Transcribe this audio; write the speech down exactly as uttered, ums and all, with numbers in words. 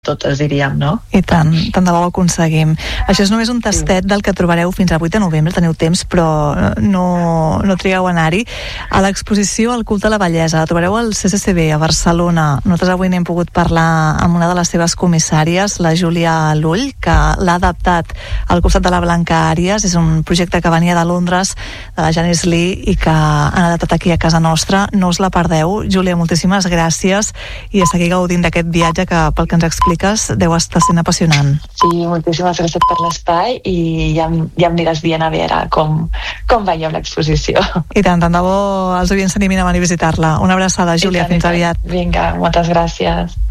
totes, diríem, no? I tant, tant de bo ho aconseguim. Això és només un tastet del que trobareu fins al vuit de novembre, teniu temps, però no, no trigueu a anar-hi. A l'exposició El culte de la bellesa, la trobareu al C C C B a Barcelona. Nosaltres avui n'hem pogut parlar amb una de les seves comissàries, la Júlia Lull, que l'ha adaptat al costat de la Blanca Àries. És un projecte que venia de Londres, de la Janice Lee, i que han adaptat aquí a casa nostra. No us la perdeu. Júlia, moltíssimes gràcies i a seguir gaudint d'aquest viatge que, pel que ens expliques, deu estar sent apassionant. Sí, moltíssimes gràcies per l'espai i ja, ja em diràs dient a veure com, com veieu l'exposició. I tant, tant de bo els oients s'animin a venir a visitar-la. Una abraçada, Júlia, fins aviat. Vinga, moltes gràcies.